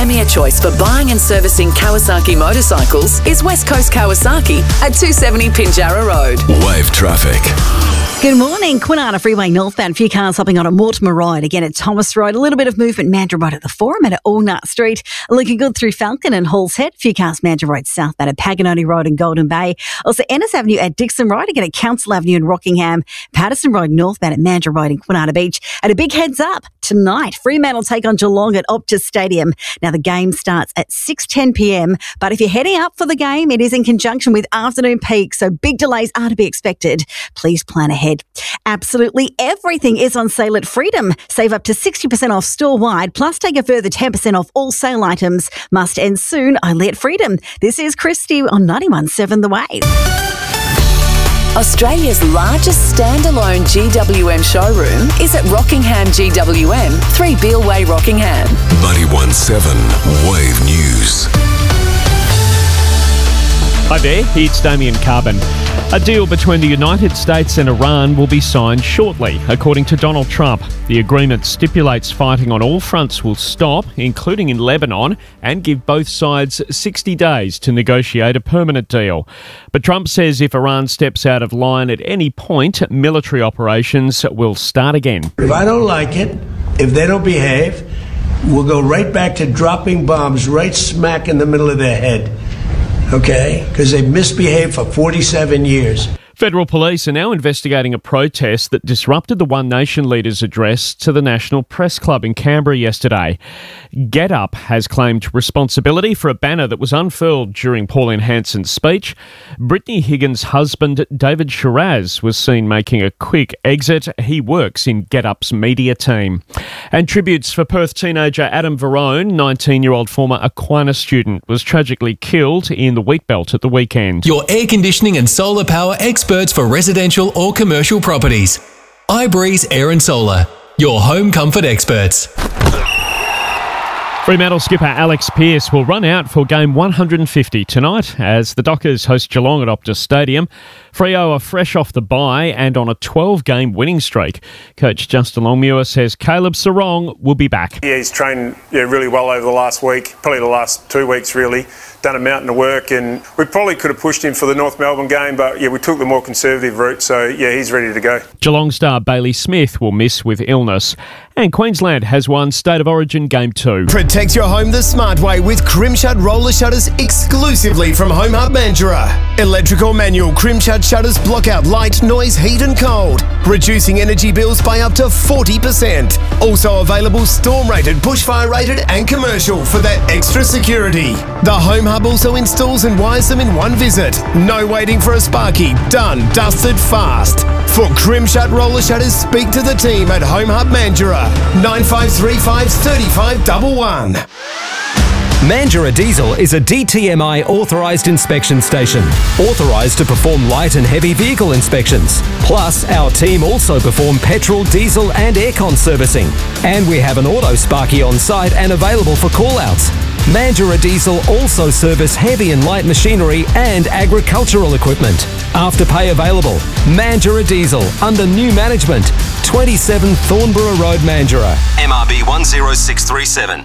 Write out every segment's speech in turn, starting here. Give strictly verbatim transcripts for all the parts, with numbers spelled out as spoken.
premier choice for buying and servicing Kawasaki motorcycles is West Coast Kawasaki at two seventy Pinjarra Road. Wave traffic. Good morning. Kwinana Freeway northbound. A few cars hopping on at Mortimer Road. Again at Thomas Road. A little bit of movement Mandurah Road at the Forum and at Allnut Street. Looking good through Falcon and Halls Head. A few cars Mandurah Road southbound at Paganoni Road and Golden Bay. Also Ennis Avenue at Dixon Road. Again at Council Avenue in Rockingham. Patterson Road northbound at Mandurah Road in Kwinana Beach. And a big heads up tonight. Fremantle take on Geelong at Optus Stadium. Now the game starts at six ten p m. But if you're heading up for the game, it is in conjunction with afternoon peak. So big delays are to be expected. Please plan ahead. Absolutely everything is on sale at Freedom. Save up to sixty percent off store-wide, plus take a further ten percent off all sale items. Must end soon, only at Freedom. This is Christy on ninety-one point seven The Wave. Australia's largest standalone G W M showroom is at Rockingham G W M, three Beale Way, Rockingham. ninety-one point seven Wave News. Hi there, it's Damien Carbon. A deal between the United States and Iran will be signed shortly, according to Donald Trump. The agreement stipulates fighting on all fronts will stop, including in Lebanon, and give both sides sixty days to negotiate a permanent deal. But Trump says if Iran steps out of line at any point, military operations will start again. If I don't like it, if they don't behave, we'll go right back to dropping bombs right smack in the middle of their head. Okay? Because they've misbehaved for forty-seven years. Federal police are now investigating a protest that disrupted the One Nation leader's address to the National Press Club in Canberra yesterday. Get Up has claimed responsibility for a banner that was unfurled during Pauline Hanson's speech. Brittany Higgins' husband, David Shiraz, was seen making a quick exit. He works in Get Up's media team. And tributes for Perth teenager Adam Verone, nineteen-year-old former Aquinas student, was tragically killed in the Wheatbelt at the weekend. Your air conditioning and solar power experts for residential or commercial properties. iBreeze Air and Solar, your home comfort experts. Fremantle skipper Alex Pearce will run out for game one hundred fifty tonight as the Dockers host Geelong at Optus Stadium. Freo are fresh off the bye and on a twelve-game winning streak. Coach Justin Longmuir says Caleb Sarong will be back. Yeah, he's trained yeah, really well over the last week, probably the last two weeks really. Done a mountain of work, and we probably could have pushed him for the North Melbourne game, but yeah, we took the more conservative route, so yeah, he's ready to go. Geelong star Bailey Smith will miss with illness. And Queensland has won State of Origin Game two. Protect your home the smart way with Crimshut roller shutters exclusively from Home Hub Mandurah. Electrical manual Crimshut shutters block out light, noise, heat and cold, reducing energy bills by up to forty percent. Also available storm rated, bushfire rated and commercial for that extra security. The Home Hub also installs and wires them in one visit. No waiting for a sparky. Done, dusted, fast. For Crimshut roller shutters, speak to the team at Home Hub Mandurah. nine five three five, three five one one. Mandurah Diesel is a D T M I authorised inspection station, authorised to perform light and heavy vehicle inspections. Plus, our team also perform petrol, diesel and aircon servicing. And we have an auto sparky on site and available for call-outs. Mandurah Diesel also service heavy and light machinery and agricultural equipment. Afterpay available. Mandurah Diesel under new management. twenty-seven Thornborough Road, Mandurah. M R B one zero six three seven.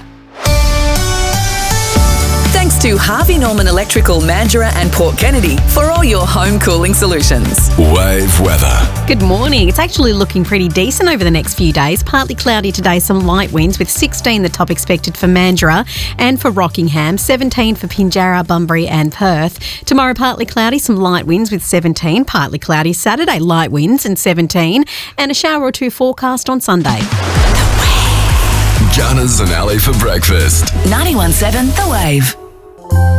Thanks to Harvey Norman Electrical, Mandurah and Port Kennedy for all your home cooling solutions. Wave weather. Good morning. It's actually looking pretty decent over the next few days. Partly cloudy today, some light winds with sixteen the top expected for Mandurah and for Rockingham, seventeen for Pinjarra, Bunbury and Perth. Tomorrow partly cloudy, some light winds with seventeen, partly cloudy Saturday, light winds and seventeen, and a shower or two forecast on Sunday. Gunners and Ali for breakfast. ninety-one point seven The Wave.